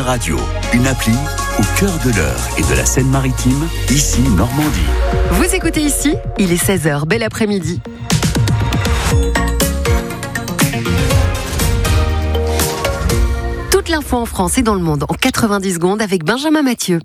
Radio, une appli au cœur de l'Eure et de la Seine-Maritime, ici Normandie. Vous écoutez ici, il est 16h, bel après-midi. Toute l'info en France et dans le monde en 90 secondes avec Benjamin Mathieu.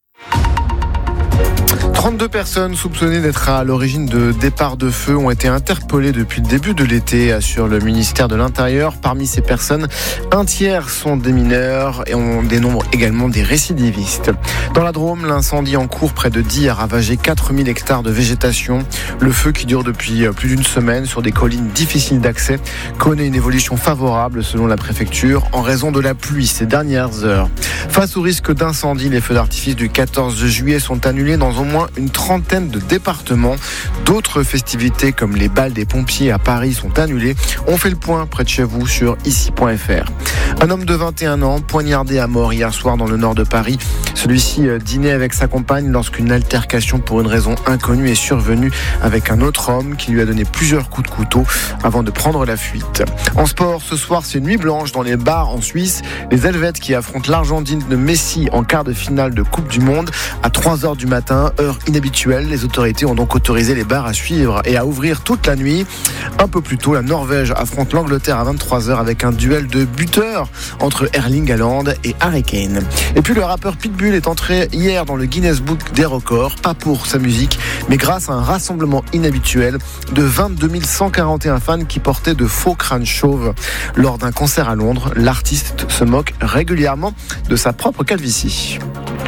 32 personnes soupçonnées d'être à l'origine de départs de feu ont été interpellées depuis le début de l'été, assure le ministère de l'Intérieur. Parmi ces personnes, un tiers sont des mineurs et on dénombre également des récidivistes. Dans la Drôme, l'incendie en cours près de Die a ravagé 4000 hectares de végétation. Le feu, qui dure depuis plus d'une semaine sur des collines difficiles d'accès, connaît une évolution favorable selon la préfecture en raison de la pluie ces dernières heures. Face au risque d'incendie, les feux d'artifice du 14 juillet sont annulés dans au moins une trentaine de départements. D'autres festivités comme les balles des pompiers à Paris sont annulées. On fait le point près de chez vous sur ici.fr. Un homme de 21 ans poignardé à mort hier soir dans le nord de Paris. Celui-ci dînait avec sa compagne lorsqu'une altercation pour une raison inconnue est survenue avec un autre homme qui lui a donné plusieurs coups de couteau avant de prendre la fuite. En sport, ce soir, c'est nuit blanche dans les bars en Suisse. Les Helvètes qui affrontent l'Argentine de Messi en quart de finale de Coupe du Monde à 3h du matin, heure inhabituelle. Les autorités ont donc autorisé les bars à suivre et à ouvrir toute la nuit. Un peu plus tôt, la Norvège affronte l'Angleterre à 23h avec un duel de buteurs entre Erling Haaland et Harry Kane. Et puis le rappeur Pitbull est entré hier dans le Guinness Book des records, pas pour sa musique, mais grâce à un rassemblement inhabituel de 22 141 fans qui portaient de faux crânes chauves. Lors d'un concert à Londres, l'artiste se moque régulièrement de sa propre calvitie.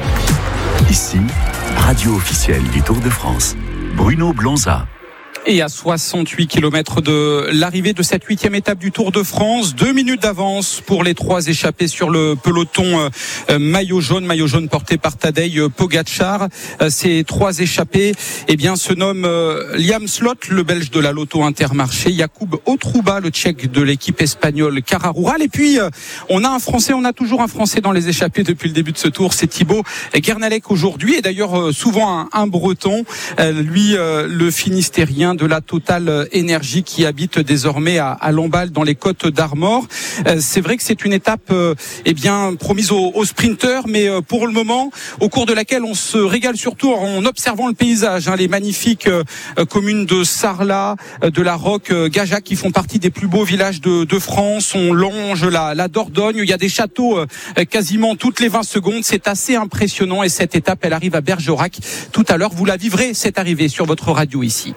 Ici, radio officielle du Tour de France, Bruno Blonza. Et à 68 km de l'arrivée de cette 8e étape du Tour de France, 2 minutes d'avance pour les 3 échappés sur le peloton maillot jaune porté par Tadej Pogačar. Ces 3 échappés, se nomment Liam Slot, le Belge de la Lotto Intermarché, Jakub Otruba, le Tchèque de l'équipe espagnole Cara Rural. Et puis, on a toujours un Français dans les échappés depuis le début de ce Tour, c'est Thibaut Guernalec aujourd'hui. Et d'ailleurs, souvent un Breton, lui, le Finistérien de la Total Énergie qui habite désormais à Lamballe dans les Côtes d'Armor. C'est vrai que c'est une étape promise aux sprinteurs, mais pour le moment, au cours de laquelle on se régale surtout en observant le paysage, les magnifiques communes de Sarlat, de la Roque, Gajac qui font partie des plus beaux villages de France. On longe la Dordogne, il y a des châteaux quasiment toutes les 20 secondes. C'est assez impressionnant et cette étape, elle arrive à Bergerac. Tout à l'heure, vous la vivrez, cette arrivée sur votre radio ici.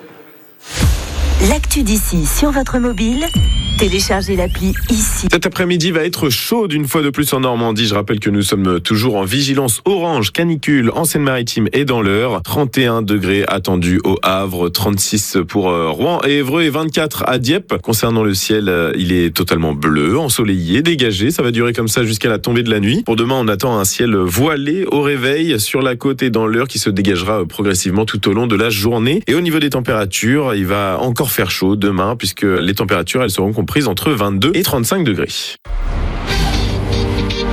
L'actu d'ici sur votre mobile, téléchargez l'appli ici. Cet après-midi va être chaude une fois de plus en Normandie. Je rappelle que nous sommes toujours en vigilance orange, canicule en Seine-Maritime et dans l'Eure. 31 degrés attendus au Havre, 36 pour Rouen et Évreux et 24 à Dieppe. Concernant le ciel, il est totalement bleu, ensoleillé, dégagé. Ça va durer comme ça jusqu'à la tombée de la nuit. Pour demain, on attend un ciel voilé au réveil sur la côte et dans l'Eure qui se dégagera progressivement tout au long de la journée. Et au niveau des températures, il va encore faire chaud demain puisque les températures, elles seront comprises entre 22 et 35 degrés.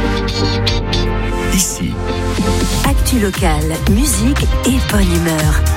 Ici. Actu locale, musique et bonne humeur.